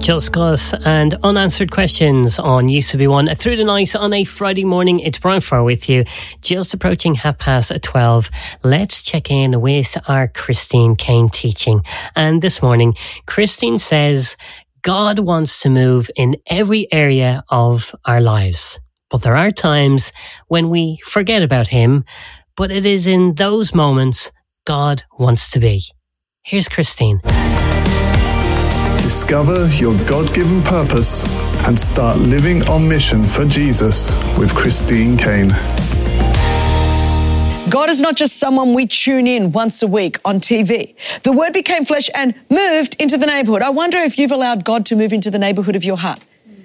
Just Gus and unanswered questions on Used to Be One through the night on a Friday morning. It's Brian Farr with you, just approaching 12:30. Let's check in with our Christine Kane teaching. And this morning, Christine says God wants to move in every area of our lives, but there are times when we forget about him, but it is in those moments God wants to be. Here's Christine. Discover your God-given purpose and start living on mission for Jesus with Christine Kane. God is not just someone we tune in once a week on TV. The Word became flesh and moved into the neighbourhood. I wonder if you've allowed God to move into the neighbourhood of your heart.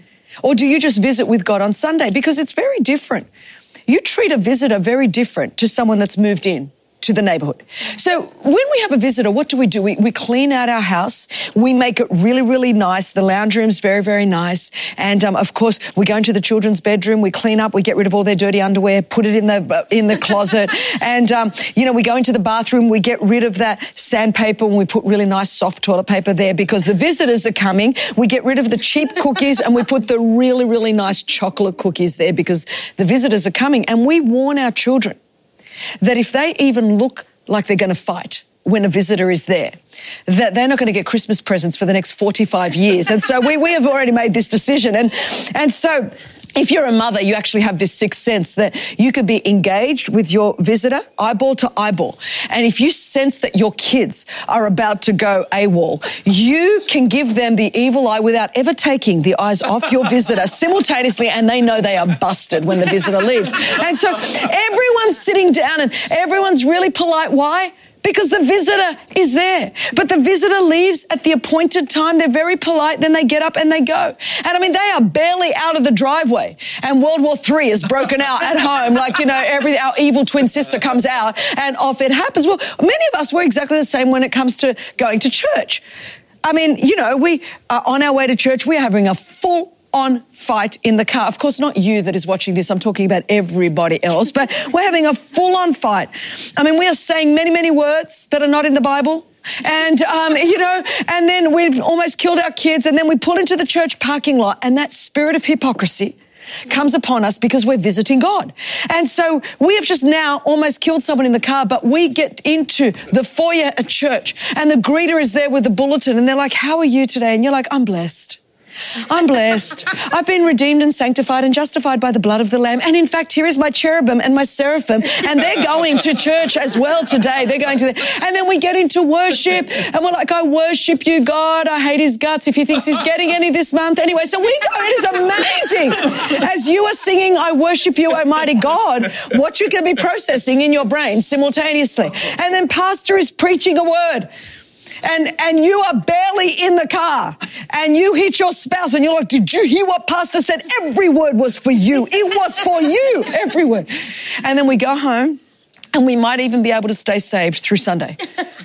Or do you just visit with God on Sunday? Because it's very different. You treat a visitor very different to someone that's moved in to the neighbourhood. So when we have a visitor, what do? We clean out our house. We make it really, really nice. The lounge room's very, very nice. And of course, we go into the children's bedroom. We clean up. We get rid of all their dirty underwear, put it in the closet. And we go into the bathroom. We get rid of that sandpaper and we put really nice soft toilet paper there because the visitors are coming. We get rid of the cheap cookies and we put the really, really nice chocolate cookies there because the visitors are coming. And we warn our children that if they even look like they're going to fight when a visitor is there, that they're not going to get Christmas presents for the next 45 years. And so we have already made this decision. And so if you're a mother, you actually have this sixth sense that you could be engaged with your visitor eyeball to eyeball. And if you sense that your kids are about to go AWOL, you can give them the evil eye without ever taking the eyes off your visitor simultaneously, and they know they are busted when the visitor leaves. And so everyone's sitting down and everyone's really polite. Why? Because the visitor is there. But the visitor leaves at the appointed time. They're very polite. Then they get up and they go. And I mean, they are barely out of the driveway. And World War III is broken out at home. Our evil twin sister comes out and off it happens. Well, many of us, we're exactly the same when it comes to going to church. I mean, we are on our way to church. We're having a full-on fight in the car. Of course, not you that is watching this. I'm talking about everybody else. But we're having a full-on fight. I mean, we are saying many, many words that are not in the Bible. And, and then we've almost killed our kids. And then we pull into the church parking lot. And that spirit of hypocrisy comes upon us because we're visiting God. And so we have just now almost killed someone in the car, but we get into the foyer at church and the greeter is there with the bulletin and they're like, "How are you today?" And you're like, "I'm blessed. I'm blessed. I've been redeemed and sanctified and justified by the blood of the Lamb. And in fact, here is my cherubim and my seraphim, and they're going to church as well today. They're going to and then we get into worship, and we're like, "I worship you, God. I hate his guts if he thinks he's getting any this month." Anyway, so we go, it is amazing. As you are singing, "I worship you, Almighty God," what you can be processing in your brain simultaneously. And then pastor is preaching a word. And you are barely in the car and you hit your spouse and you're like, "Did you hear what pastor said? Every word was for you. It was for you, every word." And then we go home and we might even be able to stay saved through Sunday.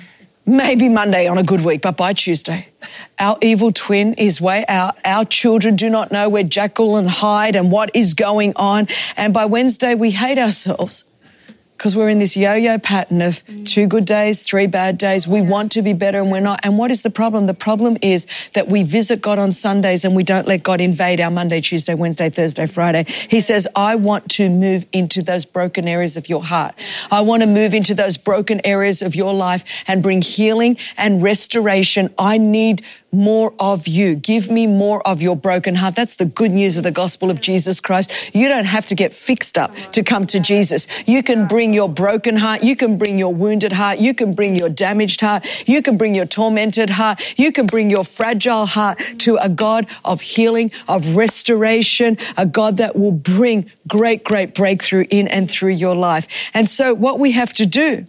Maybe Monday on a good week, but by Tuesday, our evil twin is way out. Our children do not know where Jekyll and Hyde and what is going on. And by Wednesday, we hate ourselves. Because we're in this yo-yo pattern of 2 good days, 3 bad days. We want to be better and we're not. And what is the problem? The problem is that we visit God on Sundays and we don't let God invade our Monday, Tuesday, Wednesday, Thursday, Friday. He says, "I want to move into those broken areas of your heart. I want to move into those broken areas of your life and bring healing and restoration. I need more of you. Give me more of your broken heart." That's the good news of the gospel of Jesus Christ. You don't have to get fixed up to come to Jesus. You can bring your broken heart. You can bring your wounded heart. You can bring your damaged heart. You can bring your tormented heart. You can bring your fragile heart to a God of healing, of restoration, a God that will bring great, great breakthrough in and through your life. And so what we have to do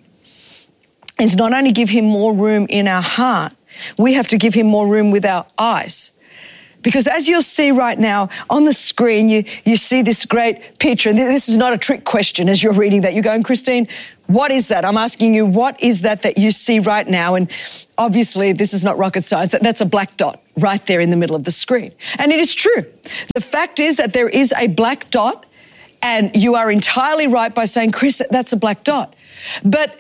is not only give him more room in our heart, we have to give him more room with our eyes. Because as you'll see right now on the screen, you see this great picture. And this is not a trick question as you're reading that. You're going, "Christine, what is that?" I'm asking you, what is that you see right now? And obviously, this is not rocket science. That's a black dot right there in the middle of the screen. And it is true. The fact is that there is a black dot, and you are entirely right by saying, "Chris, that's a black dot." But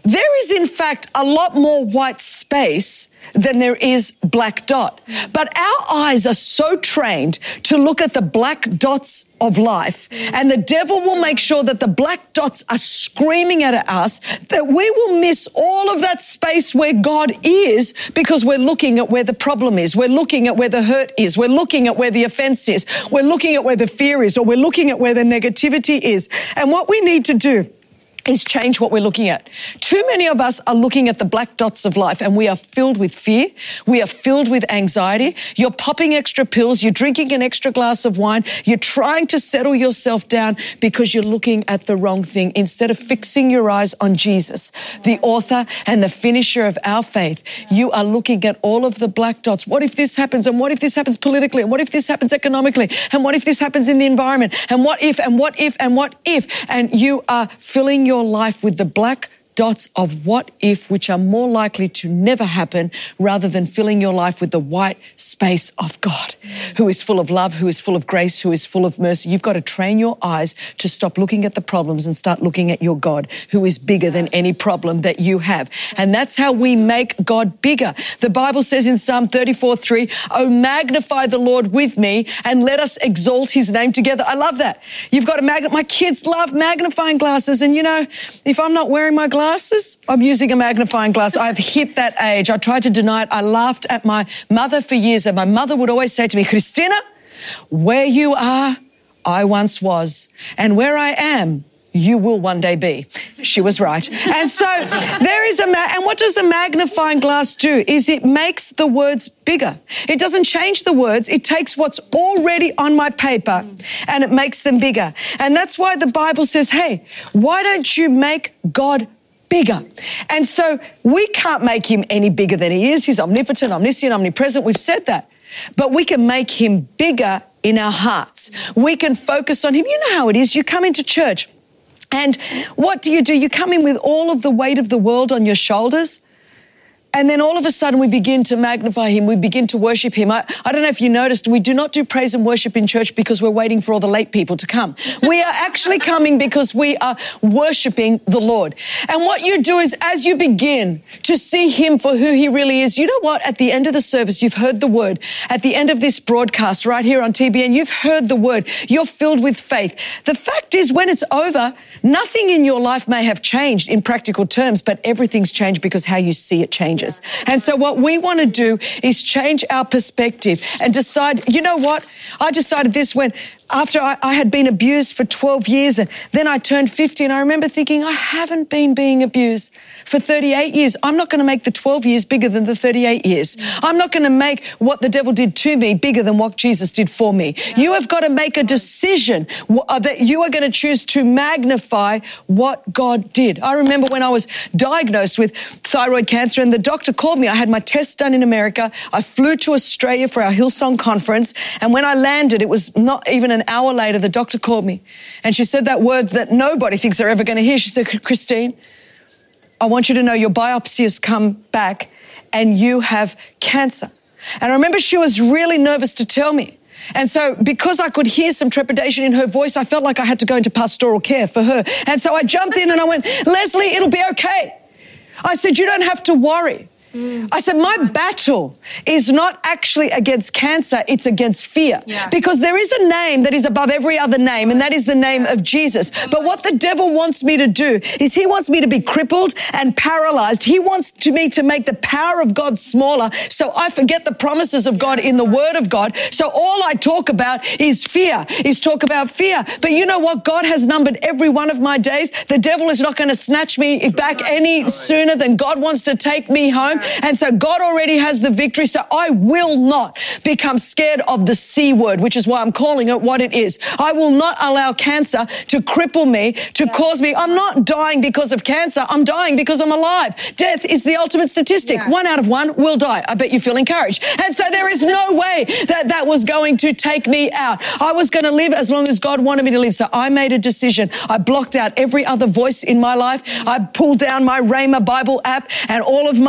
there is in fact a lot more white space than there is black dot. But our eyes are so trained to look at the black dots of life, and the devil will make sure that the black dots are screaming at us, that we will miss all of that space where God is, because we're looking at where the problem is. We're looking at where the hurt is. We're looking at where the offense is. We're looking at where the fear is, or we're looking at where the negativity is. And what we need to do is change what we're looking at. Too many of us are looking at the black dots of life, and we are filled with fear. We are filled with anxiety. You're popping extra pills. You're drinking an extra glass of wine. You're trying to settle yourself down because you're looking at the wrong thing. Instead of fixing your eyes on Jesus, the author and the finisher of our faith, you are looking at all of the black dots. What if this happens? And what if this happens politically? And what if this happens economically? And what if this happens in the environment? And what if, and what if, and what if? And you are filling your life with the black dots of what if, which are more likely to never happen, rather than filling your life with the white space of God, who is full of love, who is full of grace, who is full of mercy. You've got to train your eyes to stop looking at the problems and start looking at your God, who is bigger than any problem that you have. And that's how we make God bigger. The Bible says in Psalm 34:3, "Oh, magnify the Lord with me and let us exalt his name together." I love that. You've got to my kids love magnifying glasses. And you know, if I'm not wearing my glasses, I'm using a magnifying glass. I've hit that age. I tried to deny it. I laughed at my mother for years, and my mother would always say to me, "Christina, where you are, I once was, and where I am, you will one day be." She was right. And so there is and what does a magnifying glass do? Is it makes the words bigger. It doesn't change the words. It takes what's already on my paper and it makes them bigger. And that's why the Bible says, hey, why don't you make God bigger? And so we can't make him any bigger than he is. He's omnipotent, omniscient, omnipresent. We've said that. But we can make him bigger in our hearts. We can focus on him. You know how it is. You come into church and what do? You come in with all of the weight of the world on your shoulders. And then all of a sudden we begin to magnify him. We begin to worship him. I don't know if you noticed, we do not do praise and worship in church because we're waiting for all the late people to come. We are actually coming because we are worshiping the Lord. And what you do is as you begin to see him for who he really is, you know what? At the end of the service, you've heard the word. At the end of this broadcast right here on TBN, you've heard the word. You're filled with faith. The fact is, when it's over, nothing in your life may have changed in practical terms, but everything's changed because how you see it changes. And so what we want to do is change our perspective and decide, you know what? I decided this when after I had been abused for 12 years and then I turned 50 and I remember thinking, I haven't been being abused for 38 years. I'm not going to make the 12 years bigger than the 38 years. I'm not going to make what the devil did to me bigger than what Jesus did for me. You have got to make a decision that you are going to choose to magnify what God did. I remember when I was diagnosed with thyroid cancer and the doctor called me. I had my tests done in America. I flew to Australia for our Hillsong conference. And when I landed, it was not even an hour later, the doctor called me and she said that word that nobody thinks they're ever going to hear. She said, Christine, I want you to know your biopsy has come back and you have cancer. And I remember she was really nervous to tell me. And so because I could hear some trepidation in her voice, I felt like I had to go into pastoral care for her. And so I jumped in and I went, Leslie, it'll be okay. I said, you don't have to worry. I said, my battle is not actually against cancer, it's against fear. Because there is a name that is above every other name, and that is the name of Jesus. But what the devil wants me to do is he wants me to be crippled and paralyzed. He wants me to make the power of God smaller so I forget the promises of God in the word of God. So all I talk about is fear, talk about fear. But you know what? God has numbered every one of my days. The devil is not going to snatch me back any sooner than God wants to take me home. And so God already has the victory. So I will not become scared of the C word, which is why I'm calling it what it is. I will not allow cancer to cripple me, to cause me. I'm not dying because of cancer. I'm dying because I'm alive. Death is the ultimate statistic. 1 out of 1 will die. I bet you feel encouraged. And so there is no way that was going to take me out. I was going to live as long as God wanted me to live. So I made a decision. I blocked out every other voice in my life. I pulled down my Rhema Bible app and all of my healing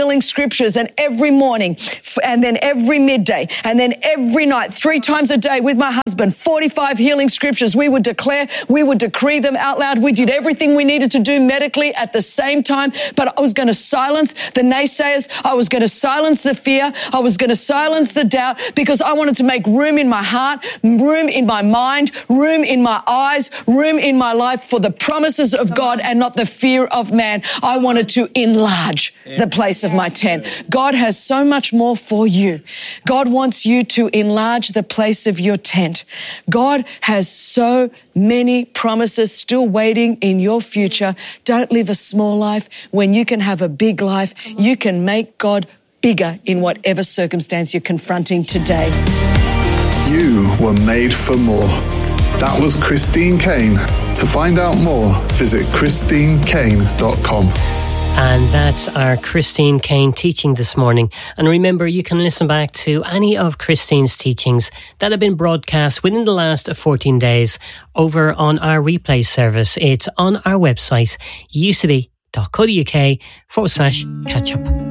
healing scriptures, and every morning, and then every midday, and then every night, 3 times a day with my husband, 45 healing scriptures. We would declare, we would decree them out loud. We did everything we needed to do medically at the same time, but I was going to silence the naysayers. I was going to silence the fear. I was going to silence the doubt, because I wanted to make room in my heart, room in my mind, room in my eyes, room in my life for the promises of God and not the fear of man. I wanted to enlarge the place of my tent. God has so much more for you. God wants you to enlarge the place of your tent. God has so many promises still waiting in your future. Don't live a small life when you can have a big life. You can make God bigger in whatever circumstance you're confronting today. You were made for more. That was Christine Caine. To find out more, visit christinecaine.com. And that's our Christine Caine teaching this morning. And remember, you can listen back to any of Christine's teachings that have been broadcast within the last 14 days over on our replay service. It's on our website, ucb.co.uk/catch up.